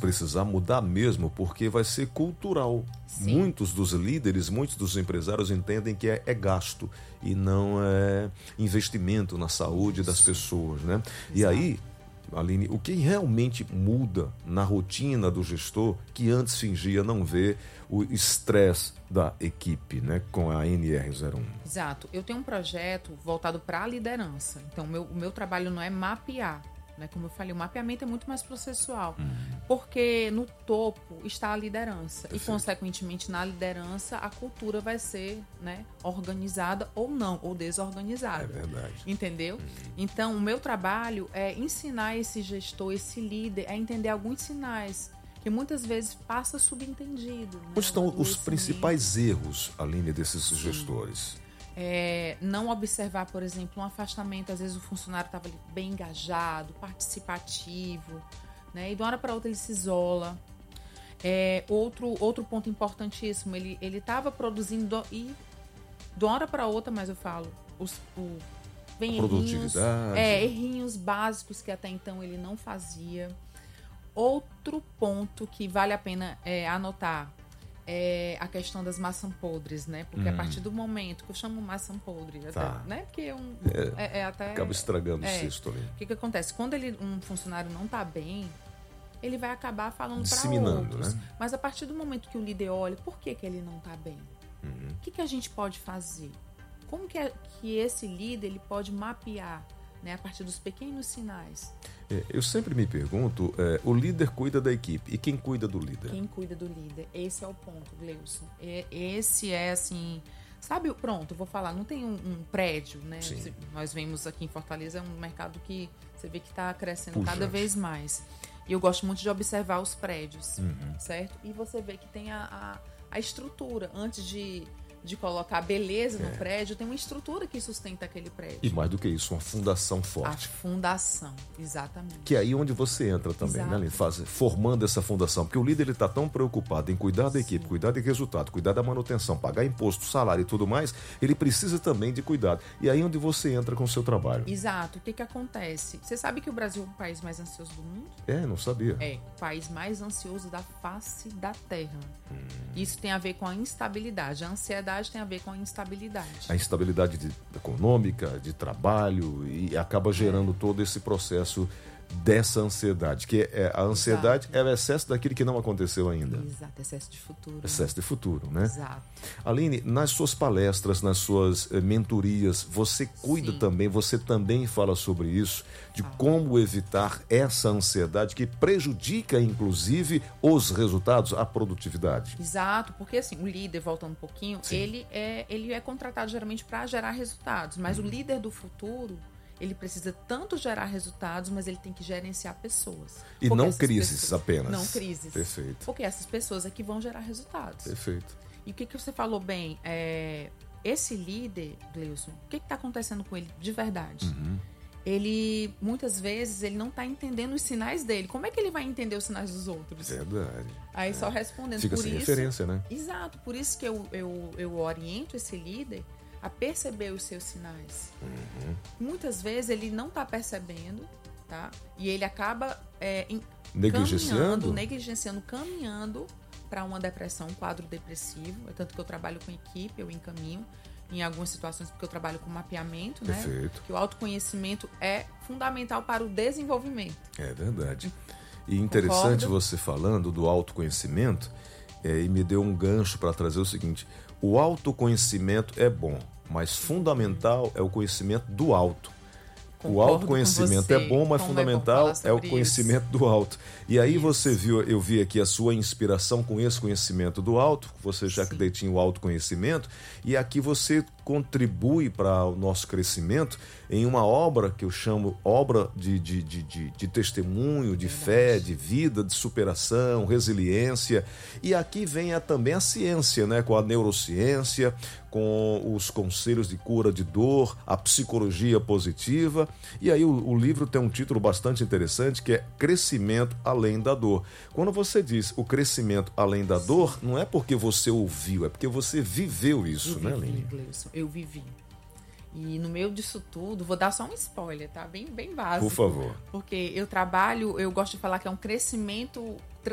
precisar mudar mesmo, porque vai ser cultural. Sim. Muitos dos líderes, muitos dos empresários entendem que é gasto e não é investimento na saúde das pessoas, né? E aí, Aline, o que realmente muda na rotina do gestor que antes fingia não ver o estresse da equipe, né, com a NR01? Exato. Eu tenho um projeto voltado para a liderança. Então, o meu trabalho não é mapear. Né? Como eu falei, o mapeamento é muito mais processual. Porque no topo está a liderança. Perfeito. E, consequentemente, na liderança, a cultura vai ser, né, organizada ou não, ou desorganizada. É verdade. Entendeu? Então, o meu trabalho é ensinar esse gestor, esse líder, a entender alguns sinais que muitas vezes passa subentendido. Né? Onde estão os Conhecimento. principais erros, Aline, desses gestores? Não observar, por exemplo, um afastamento. Às vezes o funcionário estava ali bem engajado, participativo, né? E de uma hora para outra ele se isola. Outro ponto importantíssimo, ele estava produzindo e de uma hora para outra, mas eu falo, vem errinhos, produtividade. Errinhos básicos que até então ele não fazia. Outro ponto que vale a pena anotar é a questão das maçãs podres, né? Porque a partir do momento que eu chamo maçã podre, Tá. até, né? Porque até Acaba estragando o cesto ali. O que acontece? Quando um funcionário não está bem, ele vai acabar falando para Disseminando, outros. né? Mas a partir do momento que o líder olha, por que ele não está bem? O que a gente pode fazer? Como que esse líder ele pode mapear, né, a partir dos pequenos sinais? Eu sempre me pergunto, o líder cuida da equipe, e quem cuida do líder? Quem cuida do líder? Esse é o ponto, Gleison. Esse é assim... Sabe, pronto, vou falar, não tem um prédio, né? Sim. Nós vemos aqui em Fortaleza, é um mercado que você vê que está crescendo Pujante. cada vez mais. E eu gosto muito de observar os prédios, certo? E você vê que tem a estrutura. Antes de colocar beleza no prédio, tem uma estrutura que sustenta aquele prédio. E mais do que isso, uma fundação A forte. fundação, exatamente. Que é aí onde você entra também, Exato. né, Aline? Formando essa fundação. Porque o líder está tão preocupado em cuidar da equipe, cuidar de resultado, cuidar da manutenção, pagar imposto, salário e tudo mais, ele precisa também de cuidado. E aí onde você entra com o seu trabalho. Exato. O que acontece? Você sabe que o Brasil é o país mais ansioso do mundo? Não sabia. É, o país mais ansioso da face da Terra. Isso tem a ver com a instabilidade. A ansiedade tem a ver com a instabilidade. A instabilidade econômica, de trabalho, e acaba gerando todo esse processo dessa ansiedade, que a ansiedade é o excesso daquilo que não aconteceu ainda. Exato, excesso de futuro. Excesso de futuro, né? Exato. Aline, nas suas palestras, nas suas mentorias, você cuida também, você também fala sobre isso, de como evitar essa ansiedade que prejudica, inclusive, os resultados, a produtividade. Exato, porque assim, o líder, voltando um pouquinho, ele é contratado geralmente para gerar resultados, mas o líder do futuro, ele precisa tanto gerar resultados, mas ele tem que gerenciar pessoas. E Porque não essas crises pessoas, apenas. Não crises. Perfeito. Porque essas pessoas é que vão gerar resultados. Perfeito. E o que você falou bem, esse líder, Gleison, o que está acontecendo com ele de verdade? Ele, muitas vezes, ele não está entendendo os sinais dele. Como é que ele vai entender os sinais dos outros? Verdade. Aí só respondendo. Fica por sem isso, referência, né? Exato, por isso que eu oriento esse líder a perceber os seus sinais. Muitas vezes ele não está percebendo, tá? E ele acaba negligenciando, caminhando para uma depressão, um quadro depressivo. É tanto que eu trabalho com equipe, eu encaminho em algumas situações, porque eu trabalho com mapeamento, né? Perfeito. Que o autoconhecimento é fundamental para o desenvolvimento. É verdade. E interessante você falando do autoconhecimento, e me deu um gancho para trazer o seguinte: o autoconhecimento é bom, mas fundamental é o conhecimento do alto. O autoconhecimento é bom, mas fundamental é o conhecimento do alto. E aí eu vi aqui a sua inspiração com esse conhecimento do alto, você já que detinha o autoconhecimento, e aqui você contribui para o nosso crescimento em uma obra que eu chamo obra de testemunho, de fé, de vida, de superação, resiliência. E aqui vem também a ciência, né? Com a neurociência, com os conselhos de cura de dor, a psicologia positiva. E aí o livro tem um título bastante interessante, que é Crescimento Além da Dor. Quando você diz o crescimento além da dor, não é porque você ouviu, é porque você viveu isso, né, Aline? Eu vivi. E no meio disso tudo, vou dar só um spoiler, tá? Bem básico. Por favor. Porque eu gosto de falar que é um crescimento